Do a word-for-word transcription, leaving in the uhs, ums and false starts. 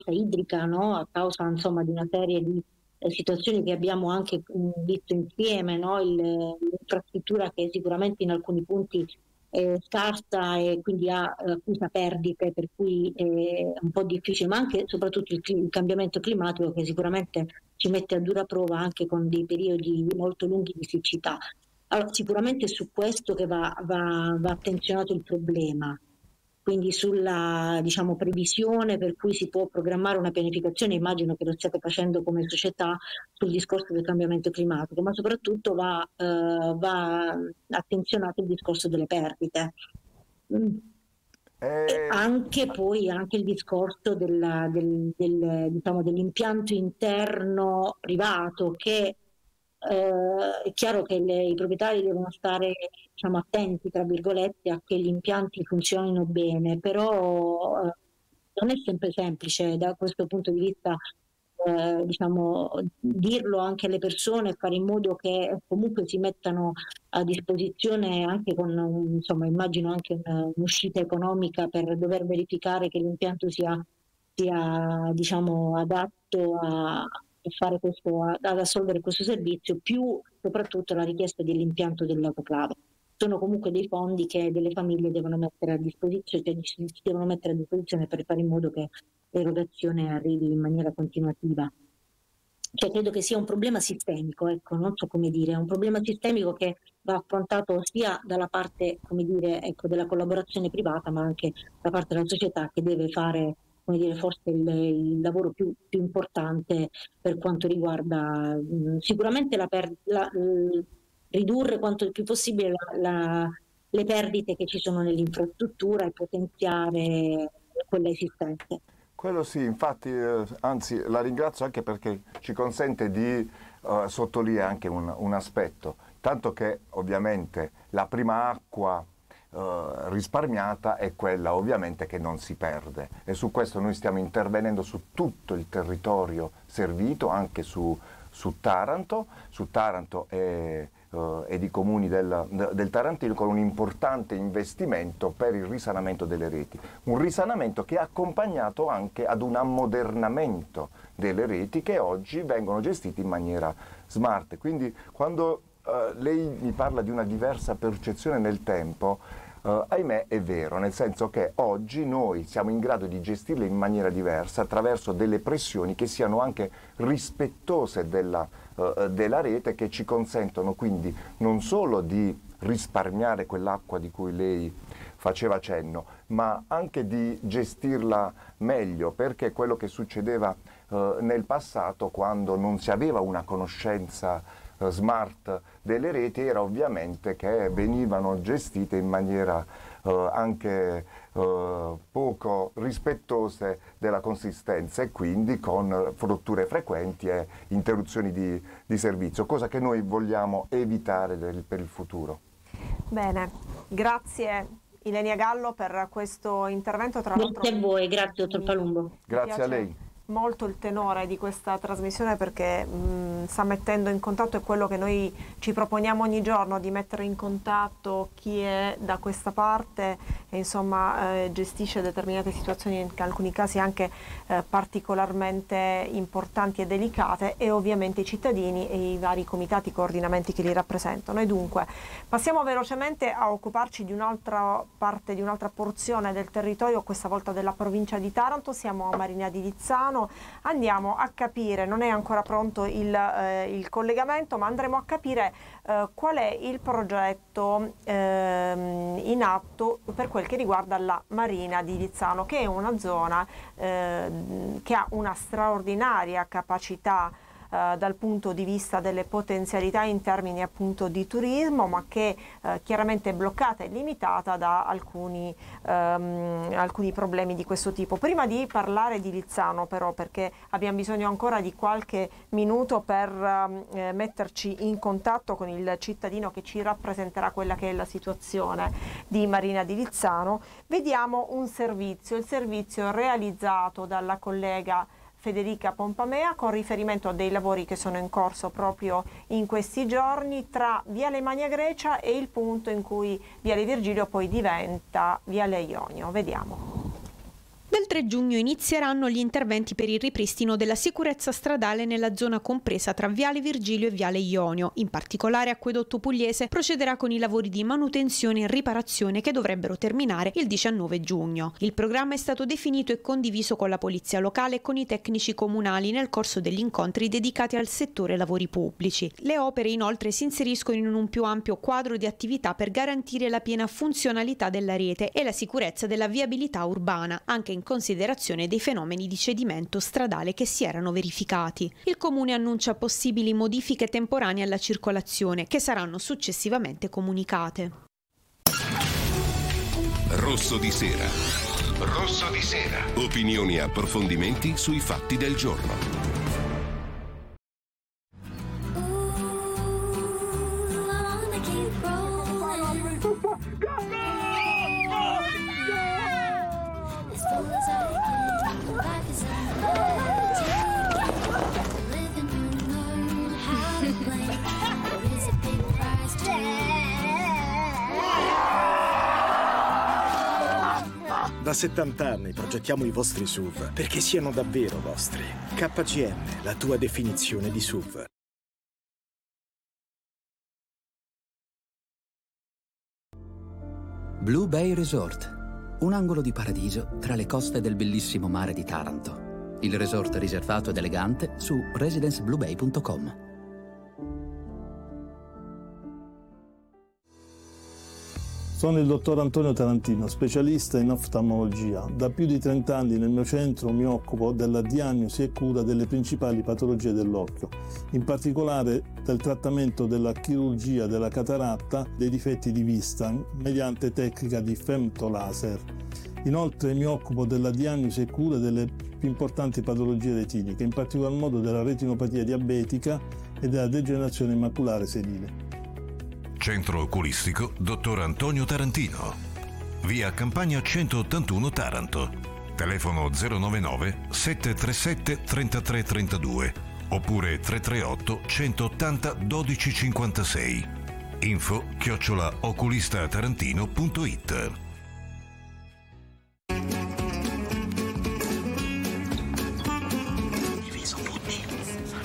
idrica, no? A causa insomma di una serie di eh, situazioni che abbiamo anche mh, visto insieme, no? Il- l'infrastruttura che sicuramente in alcuni punti è scarsa e quindi ha eh, accusa perdite, per cui è un po' difficile, ma anche e soprattutto il, cli- il cambiamento climatico che sicuramente ci mette a dura prova anche con dei periodi molto lunghi di siccità. Allora, sicuramente è su questo che va, va- va attenzionato il problema, quindi sulla, diciamo, previsione per cui si può programmare una pianificazione, immagino che lo stiate facendo come società sul discorso del cambiamento climatico, ma soprattutto va, eh, va attenzionato il discorso delle perdite. Mm. E E anche poi anche il discorso della- del- del, diciamo, dell'impianto interno privato che eh, è chiaro che le- i proprietari devono stare, diciamo, attenti, tra virgolette, a che gli impianti funzionino bene, però eh, non è sempre semplice da questo punto di vista, eh, diciamo, dirlo anche alle persone e fare in modo che comunque si mettano a disposizione anche con, un- insomma, immagino anche un- un'uscita economica per dover verificare che l'impianto sia, sia, diciamo, adatto a a fare questo, a- ad assolvere questo servizio, più soprattutto la richiesta dell'impianto dell'autoclave. Sono comunque dei fondi che delle famiglie devono mettere a disposizione, cioè si si devono mettere a disposizione per fare in modo che l'erogazione arrivi in maniera continuativa. Cioè, credo che sia un problema sistemico, ecco, non so come dire, è un problema sistemico che va affrontato sia dalla parte, come dire, ecco, della collaborazione privata, ma anche da parte della società che deve fare, come dire, forse il, il lavoro più, più importante per quanto riguarda mh, sicuramente la per- la- l- ridurre quanto il più possibile la- la- le perdite che ci sono nell'infrastruttura e potenziare quella esistente. quello sì, infatti, eh, anzi la ringrazio anche perché ci consente di eh, sottolineare anche un, un aspetto, tanto che ovviamente la prima acqua eh, risparmiata è quella ovviamente che non si perde e su questo noi stiamo intervenendo su tutto il territorio servito, anche su, su Taranto, su Taranto e eh, ed i comuni del, del Tarantino con un importante investimento per il risanamento delle reti. Un risanamento che è accompagnato anche ad un ammodernamento delle reti che oggi vengono gestite in maniera smart. Quindi quando eh, lei mi parla di una diversa percezione nel tempo, Uh, ahimè è vero, nel senso che oggi noi siamo in grado di gestirle in maniera diversa attraverso delle pressioni che siano anche rispettose della, uh, della rete, che ci consentono quindi non solo di risparmiare quell'acqua di cui lei faceva cenno, ma anche di gestirla meglio, perché quello che succedeva uh, nel passato, quando non si aveva una conoscenza smart delle reti, era ovviamente che venivano gestite in maniera eh, anche eh, poco rispettose della consistenza e quindi con rotture frequenti e interruzioni di, di servizio, cosa che noi vogliamo evitare del, per il futuro. Bene, grazie Ilenia Gallo per questo intervento. Tra l'altro Grazie a mi, voi, grazie dottor mi- Palumbo. mi Grazie a piace lei. molto il tenore di questa trasmissione, perché mh, sta mettendo in contatto, è quello che noi ci proponiamo ogni giorno, di mettere in contatto chi è da questa parte e insomma eh, gestisce determinate situazioni, in alcuni casi anche eh, particolarmente importanti e delicate, e ovviamente i cittadini e i vari comitati, coordinamenti che li rappresentano. E dunque passiamo velocemente a occuparci di un'altra parte, di un'altra porzione del territorio, questa volta della provincia di Taranto. Siamo a Marina di Lizzano. Andiamo a capire, non è ancora pronto il, eh, il collegamento, ma andremo a capire eh, qual è il progetto ehm, in atto per quel che riguarda la Marina di Lizzano, che è una zona eh, che ha una straordinaria capacità Uh, dal punto di vista delle potenzialità in termini appunto di turismo, ma che uh, chiaramente è bloccata e limitata da alcuni, um, alcuni problemi di questo tipo. Prima di parlare di Lizzano però, perché abbiamo bisogno ancora di qualche minuto per uh, eh, metterci in contatto con il cittadino che ci rappresenterà quella che è la situazione di Marina di Lizzano, vediamo un servizio, il servizio realizzato dalla collega Federica Pompamea con riferimento a dei lavori che sono in corso proprio in questi giorni tra Viale Magna Grecia e il punto in cui Viale Virgilio poi diventa Viale Ionio. Vediamo. Nel Il tre giugno inizieranno gli interventi per il ripristino della sicurezza stradale nella zona compresa tra Viale Virgilio e Viale Ionio. In particolare Acquedotto Pugliese procederà con i lavori di manutenzione e riparazione che dovrebbero terminare il diciannove giugno. Il programma è stato definito e condiviso con la polizia locale e con i tecnici comunali nel corso degli incontri dedicati al settore lavori pubblici. Le opere inoltre si inseriscono in un più ampio quadro di attività per garantire la piena funzionalità della rete e la sicurezza della viabilità urbana, anche in considerazione dei fenomeni di cedimento stradale che si erano verificati. Il Comune annuncia possibili modifiche temporanee alla circolazione che saranno successivamente comunicate. Rosso di sera. Rosso di sera. Opinioni e approfondimenti sui fatti del giorno. Da settanta anni progettiamo i vostri S U V perché siano davvero vostri. K G M, la tua definizione di S U V. Blue Bay Resort, un angolo di paradiso tra le coste del bellissimo mare di Taranto. Il resort riservato ed elegante su residence blue bay punto com. Sono il dottor Antonio Tarantino, specialista in oftalmologia. Da più di trenta anni nel mio centro mi occupo della diagnosi e cura delle principali patologie dell'occhio, in particolare del trattamento della chirurgia della cataratta, dei difetti di vista, mediante tecnica di femtolaser. Inoltre mi occupo della diagnosi e cura delle più importanti patologie retiniche, in particolar modo della retinopatia diabetica e della degenerazione maculare senile. Centro Oculistico dottor Antonio Tarantino. Via Campagna centottantuno Taranto. Telefono zero novantanove sette tre sette tre tre tre due oppure tre tre otto centottanta dodici cinquantasei. Info chiocciola oculistatarantino punto it.